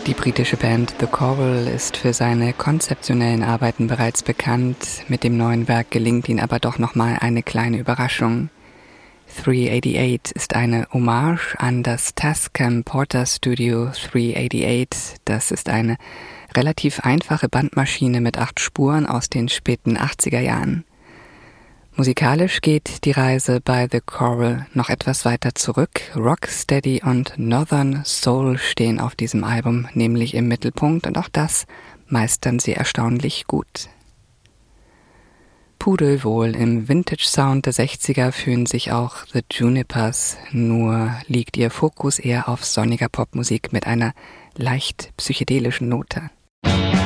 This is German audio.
Die britische Band The Coral ist für seine konzeptionellen Arbeiten bereits bekannt. Mit dem neuen Werk gelingt ihnen aber doch nochmal eine kleine Überraschung. 388 ist eine Hommage an das Tascam Porter Studio 388. Das ist eine relativ einfache Bandmaschine mit 8 Spuren aus den späten 80er Jahren. Musikalisch geht die Reise bei The Coral noch etwas weiter zurück. Rocksteady und Northern Soul stehen auf diesem Album nämlich im Mittelpunkt und auch das meistern sie erstaunlich gut. Pudelwohl im Vintage-Sound der 60er fühlen sich auch The Junipers, nur liegt ihr Fokus eher auf sonniger Popmusik mit einer leicht psychedelischen Note.